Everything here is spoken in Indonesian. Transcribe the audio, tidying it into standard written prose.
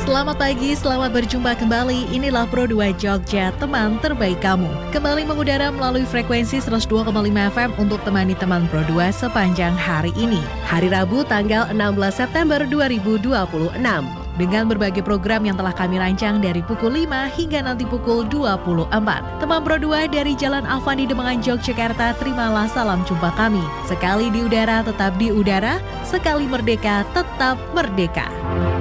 Selamat pagi, selamat berjumpa kembali. Inilah Pro 2 Jogja, teman terbaik kamu. Kembali mengudara melalui frekuensi 102,5 FM untuk temani teman Pro 2 sepanjang hari ini. Hari Rabu tanggal 16 September 2026. Dengan berbagai program yang telah kami rancang dari pukul 5 hingga nanti pukul 24. Teman Pro 2 dari Jalan Avandi Demangan Yogyakarta, terimalah salam jumpa kami. Sekali di udara, tetap di udara. Sekali merdeka, tetap merdeka.